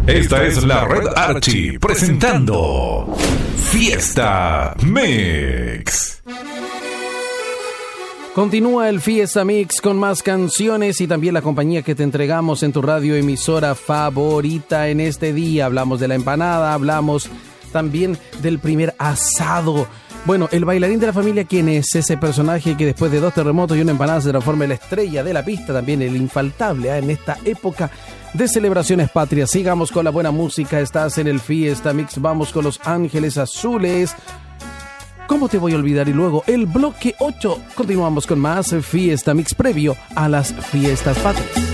Esta es la Red Archie presentando Fiesta Mix. Continúa el Fiesta Mix con más canciones y también la compañía que te entregamos en tu radio emisora favorita en este día. Hablamos de la empanada, hablamos también del primer asado. Bueno, el bailarín de la familia, ¿quién es ese personaje que después de 2 terremotos y una empanada se transforma en la estrella de la pista? También el infaltable en esta época de celebraciones patrias. Sigamos con la buena música, estás en el Fiesta Mix, vamos con Los Ángeles Azules. ¿Cómo te voy a olvidar? Y luego el bloque 8. Continuamos con más Fiesta Mix previo a las fiestas patrias.